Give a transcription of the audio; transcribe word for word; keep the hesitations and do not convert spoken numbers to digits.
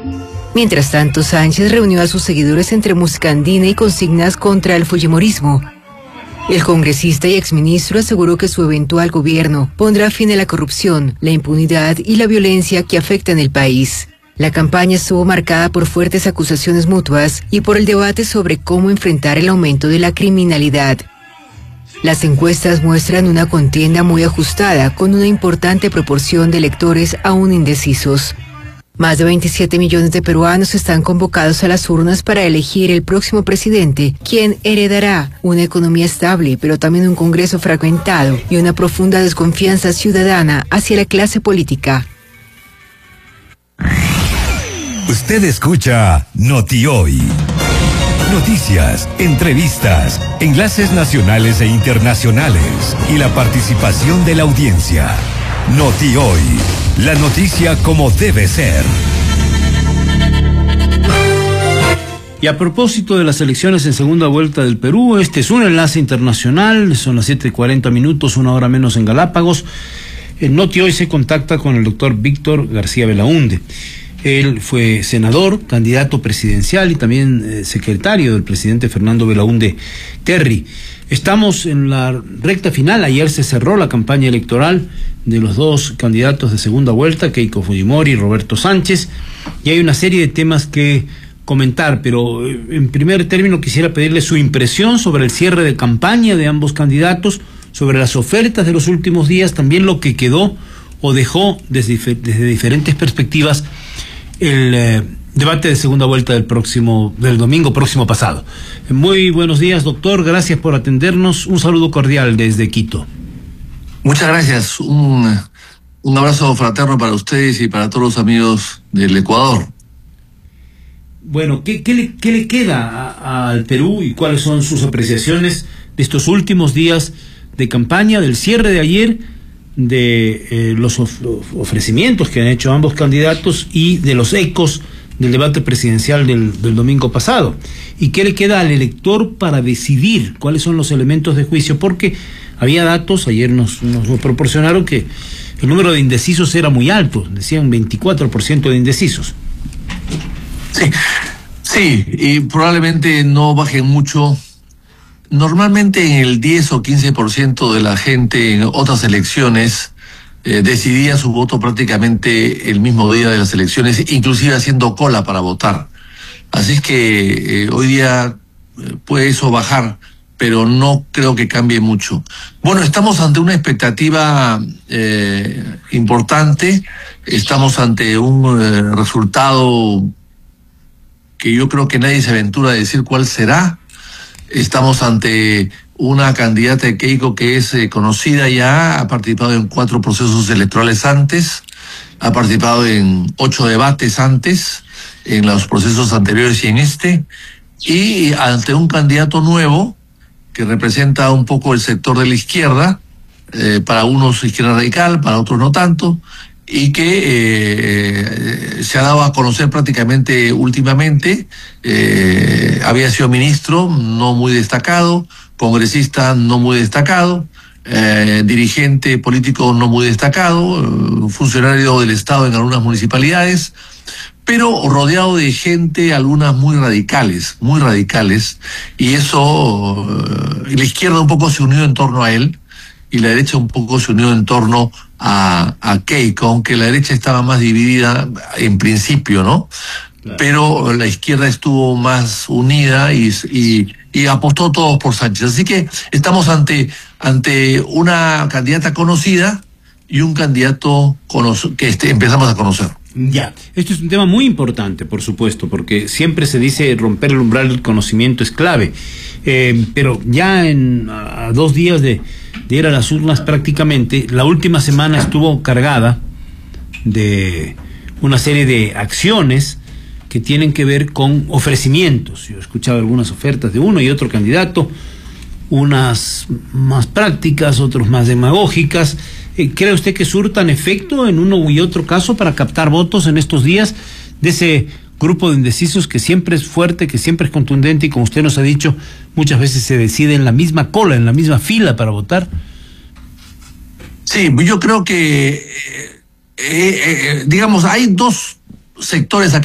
Mientras tanto, Sánchez reunió a sus seguidores entre música andina y consignas contra el fujimorismo. El congresista y exministro aseguró que su eventual gobierno pondrá fin a la corrupción, la impunidad y la violencia que afectan el país. La campaña estuvo marcada por fuertes acusaciones mutuas y por el debate sobre cómo enfrentar el aumento de la criminalidad. Las encuestas muestran una contienda muy ajustada, con una importante proporción de electores aún indecisos. Más de veintisiete millones de peruanos están convocados a las urnas para elegir el próximo presidente, quien heredará una economía estable, pero también un Congreso fragmentado y una profunda desconfianza ciudadana hacia la clase política. Usted escucha Noti Hoy. Noticias, entrevistas, enlaces nacionales e internacionales y la participación de la audiencia. Noti Hoy, la noticia como debe ser. Y a propósito de las elecciones en segunda vuelta del Perú, este es un enlace internacional, son las siete y cuarenta minutos, una hora menos en Galápagos. En Noti Hoy se contacta con el doctor Víctor García Belaúnde. Él fue senador, candidato presidencial y también eh, secretario del presidente Fernando Belaúnde Terry. Estamos en la recta final. Ayer se cerró la campaña electoral de los dos candidatos de segunda vuelta, Keiko Fujimori y Roberto Sánchez, y hay una serie de temas que comentar, pero eh, en primer término quisiera pedirle su impresión sobre el cierre de campaña de ambos candidatos, sobre las ofertas de los últimos días, también lo que quedó o dejó desde, desde diferentes perspectivas el eh, debate de segunda vuelta del próximo, del domingo próximo pasado. Muy buenos días, doctor, gracias por atendernos, un saludo cordial desde Quito. Muchas gracias, un, un abrazo fraterno para ustedes y para todos los amigos del Ecuador. Bueno, ¿qué, qué, le, qué le queda a, a, al Perú y cuáles son sus apreciaciones de estos últimos días de campaña, del cierre de ayer, de eh, los of ofrecimientos que han hecho ambos candidatos y de los ecos del debate presidencial del, del domingo pasado? ¿Y qué le queda al elector para decidir cuáles son los elementos de juicio? Porque había datos, ayer nos, nos proporcionaron que el número de indecisos era muy alto, decían veinticuatro por ciento de indecisos. Sí, sí, y probablemente no bajen mucho. Normalmente en el diez o quince por ciento de la gente en otras elecciones eh, decidía su voto prácticamente el mismo día de las elecciones, inclusive haciendo cola para votar. Así es que eh, hoy día eh, puede eso bajar, pero no creo que cambie mucho. Bueno, estamos ante una expectativa eh, importante, estamos ante un eh, resultado que yo creo que nadie se aventura a decir cuál será. Estamos ante una candidata de Keiko que es eh, conocida ya, ha participado en cuatro procesos electorales antes, ha participado en ocho debates antes, en los procesos anteriores y en este, y ante un candidato nuevo que representa un poco el sector de la izquierda, eh, para unos izquierda radical, para otros no tanto, y que eh, se ha dado a conocer prácticamente últimamente. Eh, había sido ministro, no muy destacado, congresista no muy destacado, eh, dirigente político no muy destacado, funcionario del Estado en algunas municipalidades, pero rodeado de gente, algunas muy radicales, muy radicales, y eso, eh, la izquierda un poco se unió en torno a él, y la derecha un poco se unió en torno a, a Keiko, aunque la derecha estaba más dividida en principio, ¿no? Claro. Pero la izquierda estuvo más unida y, y, y apostó todos por Sánchez. Así que estamos ante, ante una candidata conocida y un candidato que este, empezamos a conocer. Ya, esto es un tema muy importante, por supuesto, porque siempre se dice romper el umbral del conocimiento es clave, eh, pero ya en a, a dos días de, de ir a las urnas prácticamente, la última semana estuvo cargada de una serie de acciones que tienen que ver con ofrecimientos. Yo he escuchado algunas ofertas de uno y otro candidato, unas más prácticas, otros más demagógicas. ¿Cree usted que surtan efecto en uno y otro caso para captar votos en estos días de ese grupo de indecisos que siempre es fuerte, que siempre es contundente y, como usted nos ha dicho, muchas veces se decide en la misma cola, en la misma fila para votar? Sí, yo creo que, eh, eh, digamos, hay dos sectores aquí